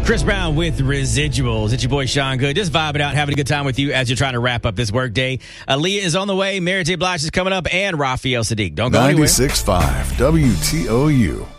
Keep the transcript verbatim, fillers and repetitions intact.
Chris Brown with Residuals. It's your boy Sean Good. Just vibing out, having a good time with you as you're trying to wrap up this workday. Aaliyah is on the way. Mary J. Blige is coming up, and Raphael Sadiq. Don't go anywhere. ninety-six point five W T O U.